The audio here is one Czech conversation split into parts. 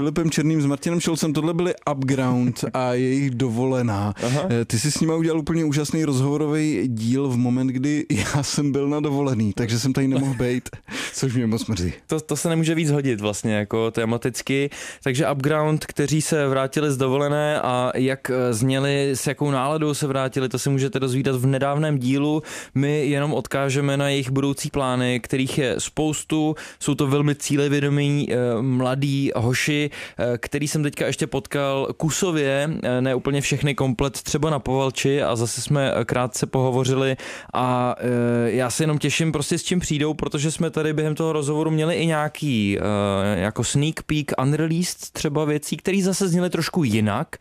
Filipem Černým s Martinem Šolcem, tohle byly Upground a jejich Dovolená. Aha. Ty jsi s nima udělal úplně úžasný rozhovorový díl v moment, kdy já jsem byl na dovolený, takže jsem tady nemohl být, což mě moc mrzí. To se nemůže víc hodit vlastně jako tematicky, takže Upground, kteří se vrátili z dovolené a jak zněli, s jakou náladou se vrátili, to si můžete dozvídat v nedávném dílu. My jenom odkážeme na jejich budoucí plány, kterých je spoustu, jsou to velmi cílevědomí mladí hoši, který jsem teďka ještě potkal kusově, ne úplně všechny komplet, třeba na Povalči a zase jsme krátce pohovořili a já se jenom těším prostě s čím přijdou, protože jsme tady během toho rozhovoru měli i nějaký jako sneak peek unreleased třeba věcí, které zase zněly trošku jinak,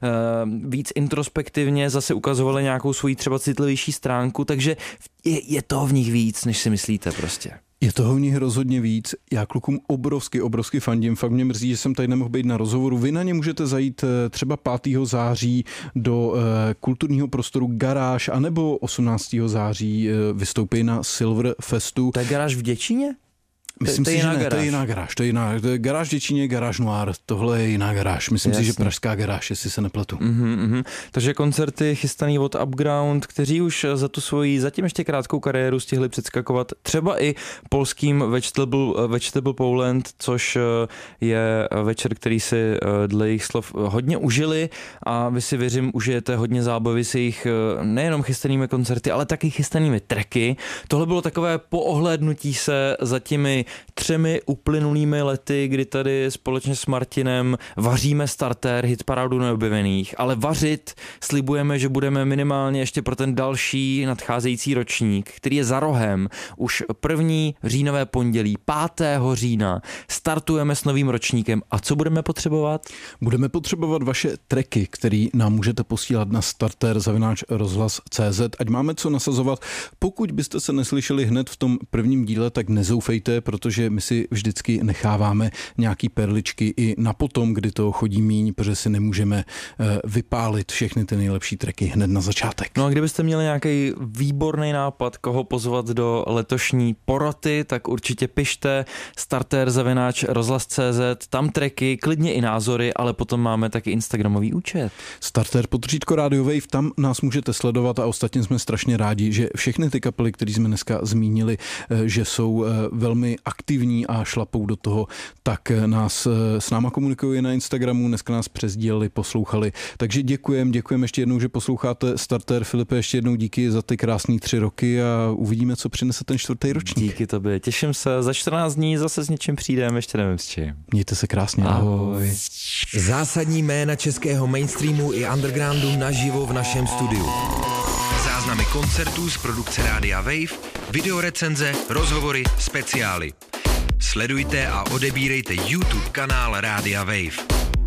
víc introspektivně, zase ukazovaly nějakou svoji třeba citlivější stránku, takže je toho v nich víc, než si myslíte prostě. Je toho v nich rozhodně víc. Já klukům obrovsky fandím. Fakt mě mrzí, že jsem tady nemohl být na rozhovoru. Vy na ně můžete zajít třeba 5. září do kulturního prostoru Garáž, anebo 18. září vystoupí na Silver Festu. To je Garáž v Děčíně? Myslím si, že ne, to je jiná garáž. To je Garáž v Děčíně, Garáž Noir, tohle je jiná garáž. Myslím si, že pražská garáž, jestli se nepletu. Takže koncerty chystaný od Upground, kteří už za tu svoji zatím ještě krátkou kariéru stihli předskakovat třeba i polským Vegetable Poland, což je večer, který si dle jejich slov hodně užili a vy si věřím, užijete hodně zábavy s jejich nejenom chystanými koncerty, ale taky chystanými tracky. Tohle bylo takové poohlédnutí se za těmi 3 uplynulými lety, kdy tady společně s Martinem vaříme starter hitparádu neobjevených, ale vařit slibujeme, že budeme minimálně ještě pro ten další nadcházející ročník, který je za rohem. Už 1. říjnové pondělí, 5. října, startujeme s novým ročníkem. A co budeme potřebovat? Budeme potřebovat vaše tracky, který nám můžete posílat na starter@rozhlas.cz, ať máme co nasazovat. Pokud byste se neslyšeli hned v tom prvním díle, tak nezoufejte, protože my si vždycky necháváme nějaký perličky i na potom, kdy to chodí míň, protože si nemůžeme vypálit všechny ty nejlepší tracky hned na začátek. No a kdybyste měli nějaký výborný nápad, koho pozvat do letošní poroty, tak určitě pište starter@rozhlas.cz, tam tracky, klidně i názory, ale potom máme taky instagramový účet. Starter _ Radio Wave, tam nás můžete sledovat a ostatně jsme strašně rádi, že všechny ty kapely, které jsme dneska zmínili, že jsou velmi aktivní a šlapou do toho, tak nás s náma komunikují na Instagramu, dneska nás přesdíleli, poslouchali. Takže děkujeme ještě jednou, že posloucháte Starter. Filipe, ještě jednou díky za ty krásný 3 roky a uvidíme, co přinese ten 4. ročník. Díky tobě, těším se, za 14 dní zase s něčím přijdeme, ještě nevím s čím. Mějte se krásně, ahoj. Zásadní jména českého mainstreamu i undergroundu naživo v našem studiu. Záznamy koncertů z produkce Rádia Wave, videorecenze, rozhovory, speciály. Sledujte a odebírejte YouTube kanál Rádia Wave.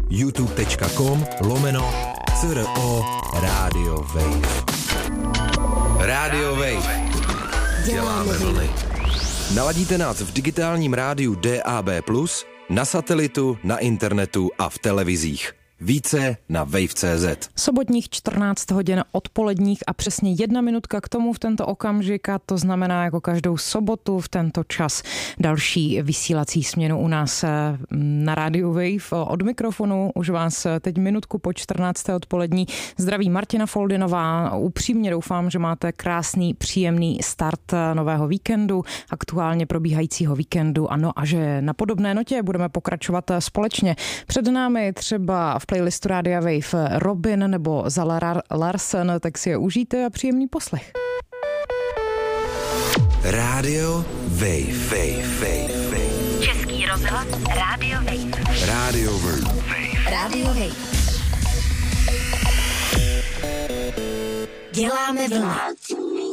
youtube.com/CRO Radio Wave. Radio Wave. Děláme vlny. Naladíte nás v digitálním rádiu DAB+, na satelitu, na internetu a v televizích. Více na wave.cz. Sobotních 14 hodin odpoledních a přesně 1 minutka k tomu v tento okamžik, a to znamená jako každou sobotu v tento čas další vysílací směnu u nás na rádiu Wave. Od mikrofonu už vás teď minutku po 14. odpolední zdraví Martina Foldinová. Upřímně doufám, že máte krásný, příjemný start nového víkendu, aktuálně probíhajícího víkendu, ano, a že na podobné notě budeme pokračovat společně. Před námi třeba v playlistu Rádia Wave Robin nebo Zara Larsen, tak si je užijte a příjemný poslech. Rádio Wave. Český rozhlas Rádio Wave. Rádio Wave. Rádio Wave. Děláme vlnu.